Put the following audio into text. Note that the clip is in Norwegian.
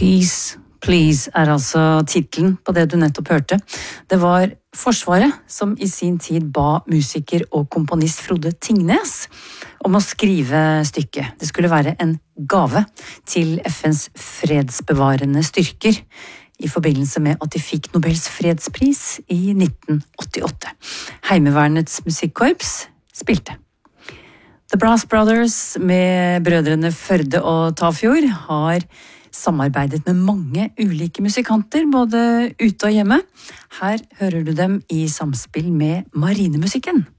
Peace, Please altså titlen på det du nettopp hørte. Det var Forsvaret som i sin tid ba musiker og komponist Frode Tingnes om å skrive stykket. Det skulle være en gave til FNs fredsbevarende styrker i forbindelse med at de fikk Nobels fredspris i 1988. Heimevernets musikkorps spilte. The Brass Brothers med brødrene Førde og Tafjord har samarbeidet med mange ulike musikanter, både ute og hjemme. Her hører du dem i samspill med marinemusikken.